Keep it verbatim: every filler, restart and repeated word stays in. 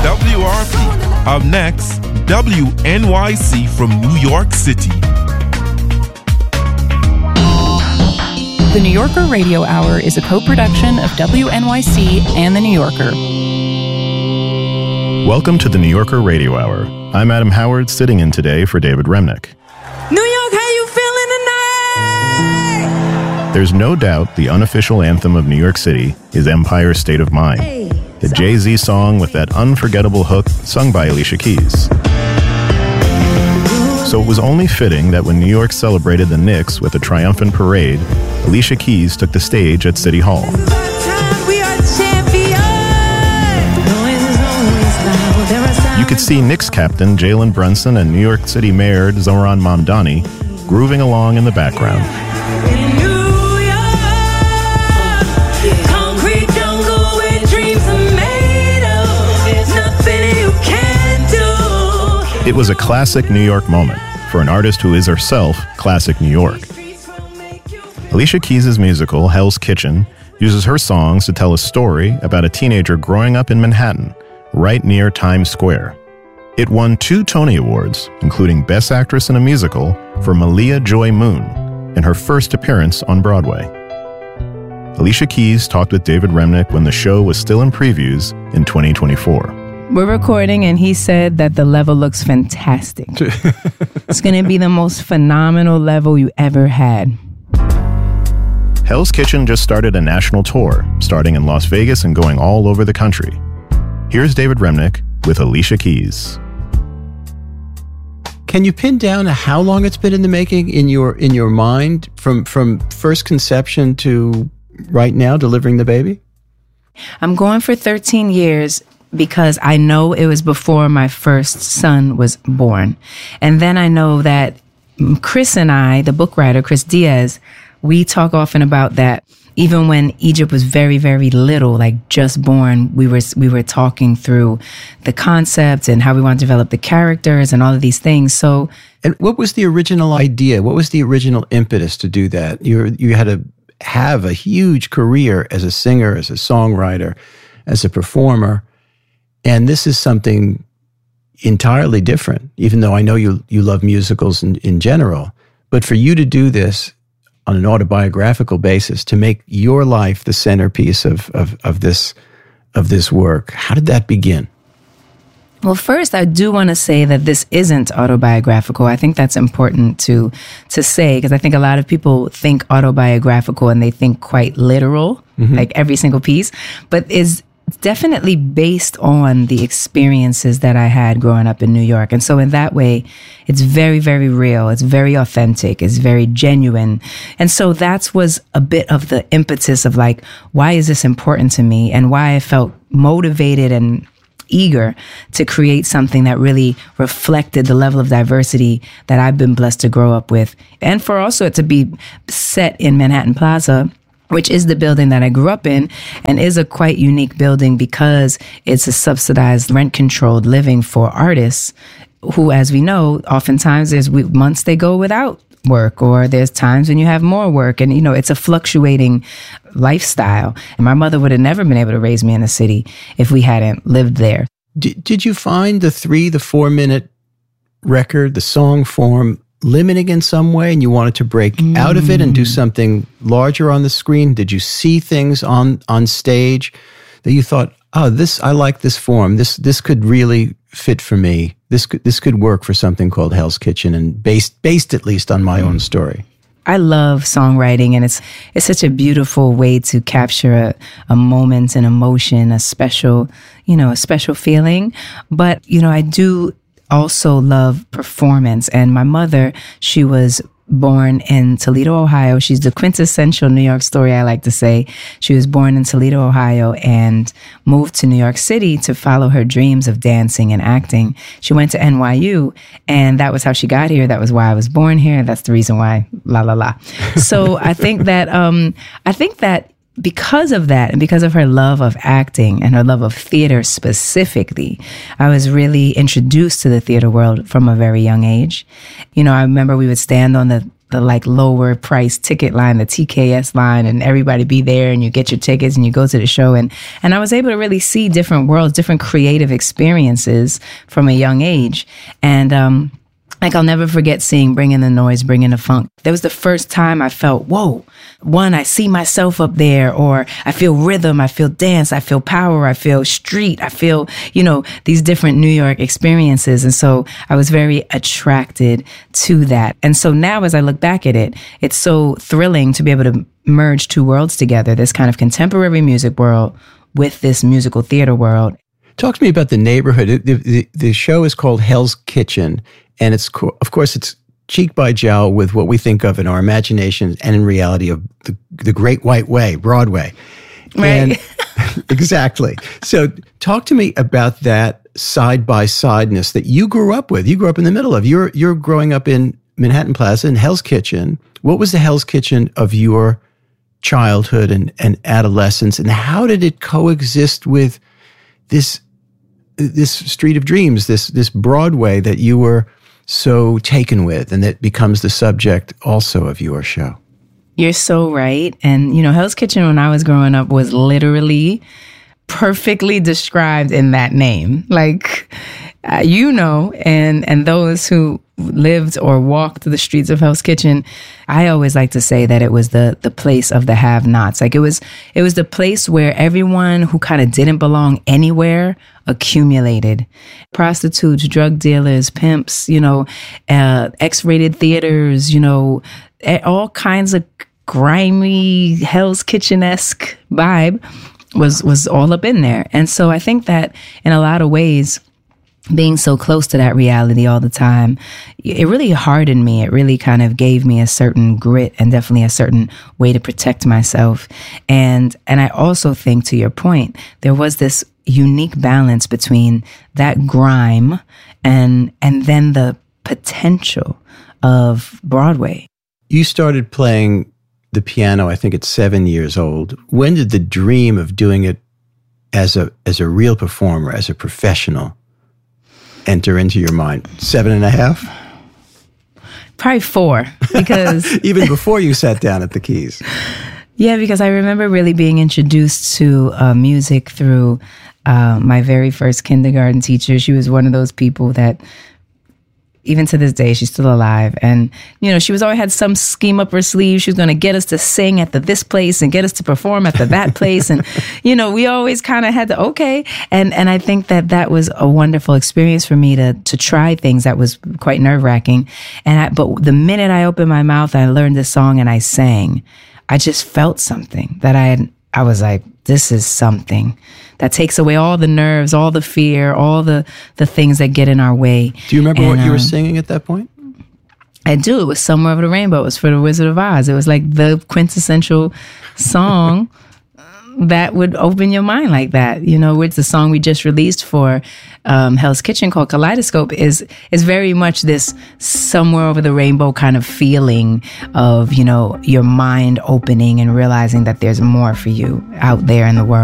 W R P. Up next, W N Y C from New York City. The New Yorker Radio Hour is a co-production of W N Y C and The New Yorker. Welcome to The New Yorker Radio Hour. I'm Adam Howard, sitting in today for David Remnick. New York, how you feeling tonight? There's no doubt the unofficial anthem of New York City is Empire State of Mind, hey, the Jay-Z song with that unforgettable hook sung by Alicia Keys. So it was only fitting that when New York celebrated the Knicks with a triumphant parade, Alicia Keys took the stage at City Hall. You could see Knicks captain Jalen Brunson and New York City Mayor Zohran Mamdani grooving along in the background. It was a classic New York moment for an artist who is herself classic New York. Alicia Keys' musical, Hell's Kitchen, uses her songs to tell a story about a teenager growing up in Manhattan, right near Times Square. It won two Tony Awards, including Best Actress in a Musical for Malia Joy Moon in her first appearance on Broadway. Alicia Keys talked with David Remnick when the show was still in previews in twenty twenty-four. We're recording, and he said that the level looks fantastic. It's going to be the most phenomenal level you ever had. Hell's Kitchen just started a national tour, starting in Las Vegas and going all over the country. Here's David Remnick with Alicia Keys. Can you pin down how long it's been in the making in your in your mind, from from first conception to right now, delivering the baby? I'm going for thirteen years. Because I know it was before my first son was born. And then I know that Chris and I, the book writer, Chris Diaz, we talk often about that. Even when Egypt was very, very little, like just born, we were we were talking through the concept and how we want to develop the characters and all of these things. So, and what was the original idea? What was the original impetus to do that? You you had to have a huge career as a singer, as a songwriter, as a performer. And this is something entirely different, even though I know you you love musicals in, in general. But for you to do this on an autobiographical basis, to make your life the centerpiece of, of, of this of this work, how did that begin? Well, first, I do want to say that this isn't autobiographical. I think that's important to to say, because I think a lot of people think autobiographical and they think quite literal, mm-hmm. like every single piece, but is It's definitely based on the experiences that I had growing up in New York. And so in that way, it's very, very real. It's very authentic. It's very genuine. And so that was a bit of the impetus of like, why is this important to me? And why I felt motivated and eager to create something that really reflected the level of diversity that I've been blessed to grow up with. And for also it to be set in Manhattan Plaza, which is the building that I grew up in and is a quite unique building because it's a subsidized, rent-controlled living for artists who, as we know, oftentimes there's months they go without work, or there's times when you have more work. And, you know, it's a fluctuating lifestyle. And my mother would have never been able to raise me in the city if we hadn't lived there. Did, did you find the three, the four-minute record, the song form, limiting in some way, and you wanted to break mm. out of it and do something larger on the screen? Did you see things on on stage that you thought, oh, this, I like this form. This this could really fit for me. This could this could work for something called Hell's Kitchen, and based based at least on my mm. own story. I love songwriting, and it's it's such a beautiful way to capture a, a moment, an emotion, a special, you know, a special feeling. But, you know, I do also love performance. And my mother, she was born in Toledo, Ohio. She's the quintessential New York story, I like to say. She was born in Toledo, Ohio, and moved to New York City to follow her dreams of dancing and acting. She went to N Y U, and that was how she got here. That was why I was born here. That's the reason why, la, la, la. So I think that, um, I think that because of that, and because of her love of acting and her love of theater specifically, I was really introduced to the theater world from a very young age. You know, I remember we would stand on the the like lower price ticket line, the T K S line, and everybody be there and you get your tickets and you go to the show. And, and I was able to really see different worlds, different creative experiences from a young age. And, um, like, I'll never forget seeing Bring in the Noise, Bring in the Funk. That was the first time I felt, whoa, one, I see myself up there, or I feel rhythm, I feel dance, I feel power, I feel street, I feel, you know, these different New York experiences. And so I was very attracted to that. And so now as I look back at it, it's so thrilling to be able to merge two worlds together, this kind of contemporary music world with this musical theater world. Talk to me about the neighborhood. The, the, the show is called Hell's Kitchen. And it's, of course, it's cheek by jowl with what we think of in our imagination and in reality of the, the Great White Way, Broadway. Right. And, exactly. So talk to me about that side-by-sideness that you grew up with. You grew up in the middle of. You're, you're growing up in Manhattan Plaza in Hell's Kitchen. What was the Hell's Kitchen of your childhood and, and adolescence? And how did it coexist with this this Street of Dreams, this this Broadway that you were so taken with, and that becomes the subject also of your show? You're so right. And, you know, Hell's Kitchen when I was growing up was literally perfectly described in that name. Like, uh, you know, and, and those who lived or walked the streets of Hell's Kitchen, I always like to say that it was the the place of the have-nots. Like, it was it was the place where everyone who kind of didn't belong anywhere accumulated. Prostitutes, drug dealers, pimps, you know, uh, X-rated theaters, you know, all kinds of grimy Hell's Kitchen-esque vibe was was all up in there. And so I think that in a lot of ways, being so close to that reality all the time, it really hardened me. It really kind of gave me a certain grit and definitely a certain way to protect myself. And and I also think, to your point, there was this unique balance between that grime and and then the potential of Broadway. You started playing the piano, I think, at seven years old. When did the dream of doing it as a as a real performer, as a professional, enter into your mind? Seven and a half? Probably four, because even before you sat down at the keys. Yeah, because I remember really being introduced to uh, music through uh, my very first kindergarten teacher. She was one of those people that, even to this day, she's still alive. And, you know, she was always had some scheme up her sleeve. She was going to get us to sing at the this place and get us to perform at the that place. And, you know, we always kind of had to, okay. And and I think that that was a wonderful experience for me to to try things that was quite nerve wracking. And I, but the minute I opened my mouth, I learned this song and I sang. I just felt something that I had. I was like, this is something that takes away all the nerves, all the fear, all the, the things that get in our way. Do you remember and, what you were um, singing at that point? I do. It was Somewhere Over the Rainbow. It was for the Wizard of Oz. It was like the quintessential song that would open your mind like that. You know, which the song we just released for um, Hell's Kitchen called Kaleidoscope is is very much this somewhere over the rainbow kind of feeling of, you know, your mind opening and realizing that there's more for you out there in the world.